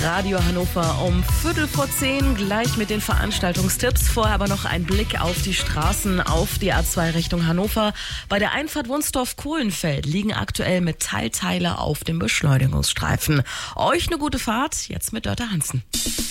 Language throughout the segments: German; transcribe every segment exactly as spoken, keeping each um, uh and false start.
Radio Hannover um Viertel vor zehn, gleich mit den Veranstaltungstipps. Vorher aber noch ein Blick auf die Straßen, auf die A zwei Richtung Hannover. Bei der Einfahrt Wunsdorf-Kohlenfeld liegen aktuell Metallteile auf dem Beschleunigungsstreifen. Euch eine gute Fahrt, jetzt mit Dörte Hansen.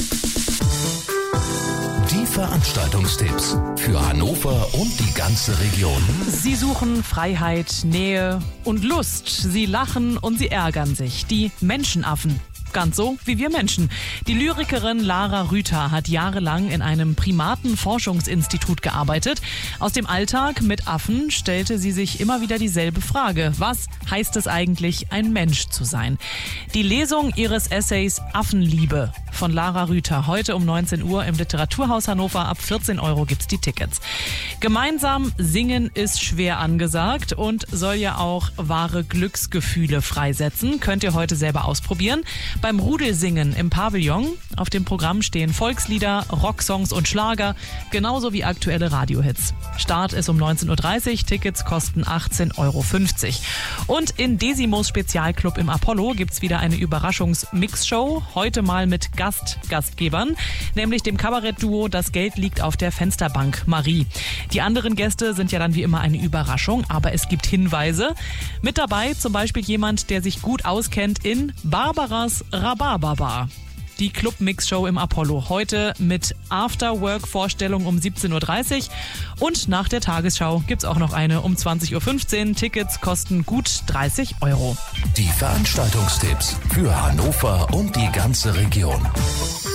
Die Veranstaltungstipps für Hannover und die ganze Region. Sie suchen Freiheit, Nähe und Lust. Sie lachen und sie ärgern sich. Die Menschenaffen. Ganz so wie wir Menschen. Die Lyrikerin Lara Rüther hat jahrelang in einem Primatenforschungsinstitut gearbeitet. Aus dem Alltag mit Affen stellte sie sich immer wieder dieselbe Frage. Was heißt es eigentlich, ein Mensch zu sein? Die Lesung ihres Essays Affenliebe von Lara Rüther. Heute um neunzehn Uhr im Literaturhaus Hannover. Ab vierzehn Euro gibt's die Tickets. Gemeinsam singen ist schwer angesagt und soll ja auch wahre Glücksgefühle freisetzen. Könnt ihr heute selber ausprobieren. Beim Rudelsingen im Pavillon. Auf dem Programm stehen Volkslieder, Rocksongs und Schlager, genauso wie aktuelle Radiohits. Start ist um neunzehn Uhr dreißig, Tickets kosten achtzehn Euro fünfzig. Und in Desimos Spezialclub im Apollo gibt's wieder eine Überraschungs-Mix-Show. Heute mal mit Gast-Gastgebern, nämlich dem Kabarettduo Das Geld liegt auf der Fensterbank, Marie. Die anderen Gäste sind ja dann wie immer eine Überraschung, aber es gibt Hinweise. Mit dabei zum Beispiel jemand, der sich gut auskennt in Barbaras Rhabarberbar. Die Club-Mix-Show im Apollo. Heute mit After-Work-Vorstellung um siebzehn Uhr dreißig. Und nach der Tagesschau gibt's auch noch eine um zwanzig Uhr fünfzehn. Tickets kosten gut dreißig Euro. Die Veranstaltungstipps für Hannover und die ganze Region.